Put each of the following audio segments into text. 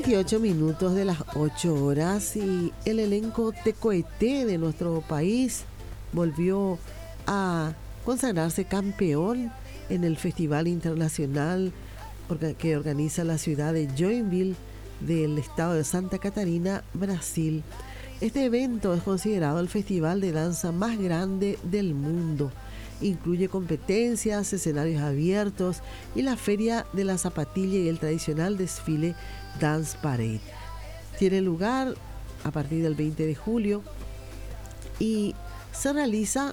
28 minutos de las 8 horas y el elenco tecoeté de nuestro país volvió a consagrarse campeón en el Festival Internacional que organiza la ciudad de Joinville del estado de Santa Catarina, Brasil. Este evento es considerado el festival de danza más grande del mundo. Incluye competencias, escenarios abiertos y la feria de la zapatilla y el tradicional desfile Dance Parade. Tiene lugar a partir del 20 de julio y se realiza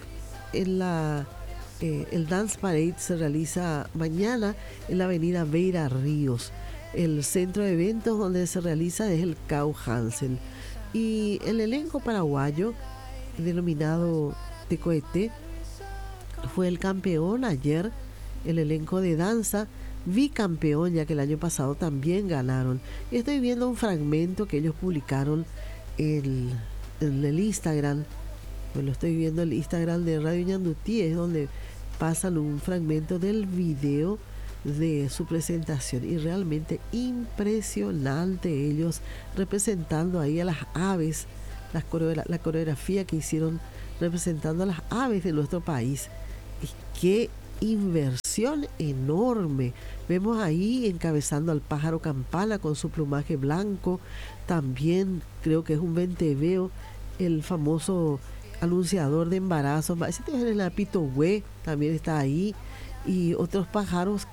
el Dance Parade se realiza mañana en la avenida Beira Ríos. El centro de eventos donde se realiza es el Cau Hansen. Y el elenco paraguayo, denominado Tecoeté, fue el campeón ayer. El elenco de danza, bicampeón, ya que el año pasado también ganaron. Estoy viendo un fragmento que ellos publicaron en el Instagram. Pues lo estoy viendo el Instagram de Radio Ñandutí, es donde pasan un fragmento del video de su presentación y realmente impresionante ellos representando ahí a las aves, la coreografía que hicieron representando a las aves de nuestro país. Y qué inversión enorme. Vemos ahí encabezando al pájaro campana con su plumaje blanco, también creo que es un venteveo, el famoso anunciador de embarazos, el apitohue también está ahí, y otros pájaros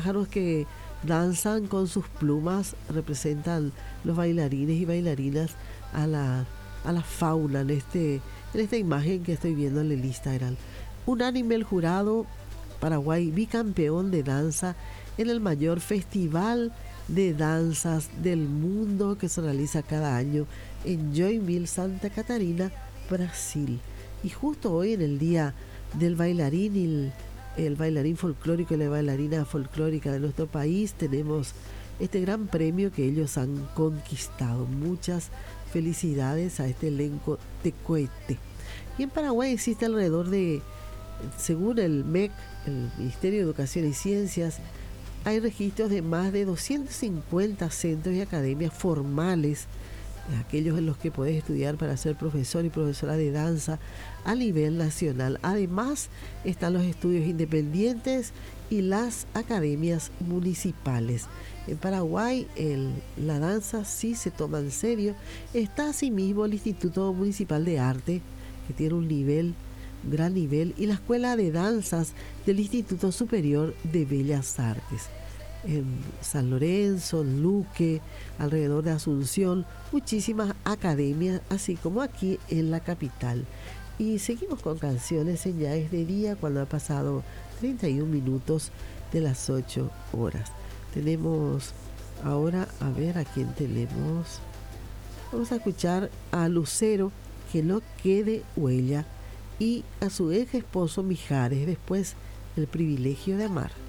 que danzan con sus plumas, representan los bailarines y bailarinas a la fauna en esta imagen que estoy viendo en el Instagram. Unánime el jurado, Paraguay bicampeón de danza en el mayor festival de danzas del mundo que se realiza cada año en Joinville, Santa Catarina, Brasil. Y justo hoy, en el día del bailarín y el bailarín folclórico y la bailarina folclórica de nuestro país, tenemos este gran premio que ellos han conquistado. Muchas felicidades a este elenco tecoeté. Y en Paraguay existe alrededor de, según el MEC, el Ministerio de Educación y Ciencias, hay registros de más de 250 centros y academias formales, aquellos en los que podés estudiar para ser profesor y profesora de danza a nivel nacional. Además están los estudios independientes y las academias municipales. En Paraguay la danza sí se toma en serio. Está asimismo el Instituto Municipal de Arte, que tiene un gran nivel, y la Escuela de Danzas del Instituto Superior de Bellas Artes. En San Lorenzo, en Luque, alrededor de Asunción, muchísimas academias, así como aquí en la capital. Y seguimos con canciones en Ya es de Día, cuando ha pasado 31 minutos de las 8 horas. Tenemos ahora, a ver a quién tenemos. Vamos a escuchar a Lucero, Que no quede huella, y a su ex esposo Mijares, después El privilegio de amar.